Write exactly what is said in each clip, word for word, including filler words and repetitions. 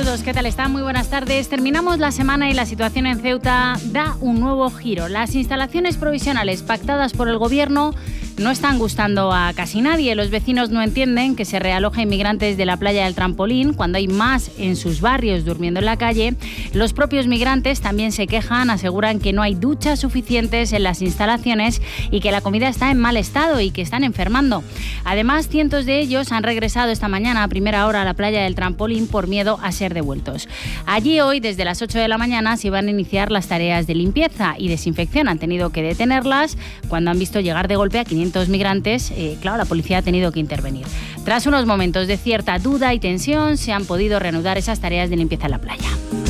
Saludos, ¿qué tal están? Muy buenas tardes. Terminamos la semana y la situación en Ceuta da un nuevo giro. Las instalaciones provisionales pactadas por el gobierno no están gustando a casi nadie. Los vecinos no entienden que se realoja inmigrantes de la playa del Trampolín cuando hay más en sus barrios durmiendo en la calle. Los propios migrantes también se quejan, aseguran que no hay duchas suficientes en las instalaciones y que la comida está en mal estado y que están enfermando. Además, cientos de ellos han regresado esta mañana a primera hora a la playa del Trampolín por miedo a ser devueltos. Allí hoy, desde las ocho de la mañana, se iban a iniciar las tareas de limpieza y desinfección. Han tenido que detenerlas cuando han visto llegar de golpe a quinientos migrantes. Eh, claro, la policía ha tenido que intervenir. Tras unos momentos de cierta duda y tensión, se han podido reanudar esas tareas de limpieza en la playa.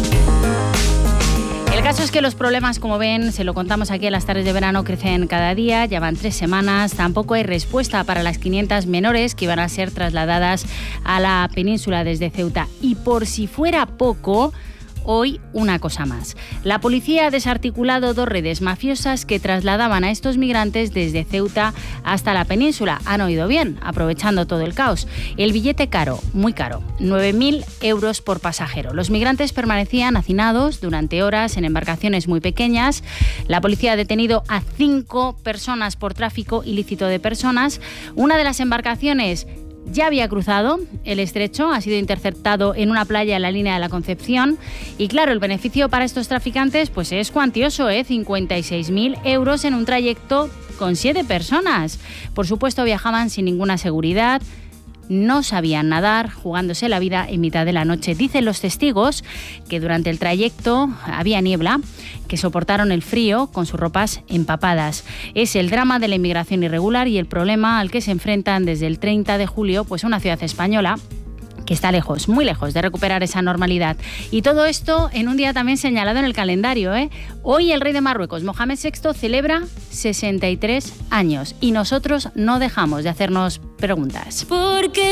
El caso es que los problemas, como ven, se lo contamos aquí en las tardes de verano, crecen cada día, ya van tres semanas, tampoco hay respuesta para las quinientas menores que iban a ser trasladadas a la península desde Ceuta. Y por si fuera poco, hoy una cosa más. La policía ha desarticulado dos redes mafiosas que trasladaban a estos migrantes desde Ceuta hasta la península. Han oído bien, aprovechando todo el caos. El billete caro, muy caro, nueve mil euros por pasajero. Los migrantes permanecían hacinados durante horas en embarcaciones muy pequeñas. La policía ha detenido a cinco personas por tráfico ilícito de personas. Una de las embarcaciones ya había cruzado el estrecho, ha sido interceptado en una playa en la línea de la Concepción y claro, el beneficio para estos traficantes pues es cuantioso, ¿eh? cincuenta y seis mil euros en un trayecto con siete personas. Por supuesto viajaban sin ninguna seguridad, no sabían nadar, jugándose la vida en mitad de la noche. Dicen los testigos que durante el trayecto había niebla, que soportaron el frío con sus ropas empapadas. Es el drama de la inmigración irregular y el problema al que se enfrentan desde el treinta de julio, pues una ciudad española que está lejos, muy lejos de recuperar esa normalidad. Y todo esto en un día también señalado en el calendario, ¿eh? Hoy el rey de Marruecos, Mohamed sexto, celebra sesenta y tres años y nosotros no dejamos de hacernos preguntas. ¿Por qué?